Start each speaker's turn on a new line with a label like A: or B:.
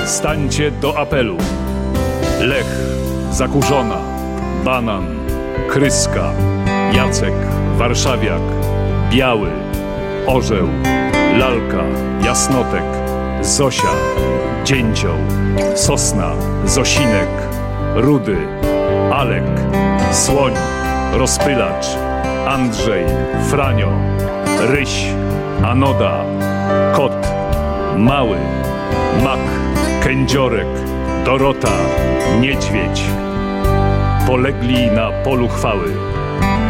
A: Stańcie do apelu. Lech, Zakurzona, Banan, Kryska, Jacek, Warszawiak, Biały, Orzeł, Lalka, Jasnotek, Zosia, Dzięcioł, Sosna, Zosinek, Rudy, Alek, Słoń, Rozpylacz, Andrzej, Franio, Ryś, Anoda, Kot, Mały, Mak, Kędziorek, Dorota, Niedźwiedź. Polegli na polu chwały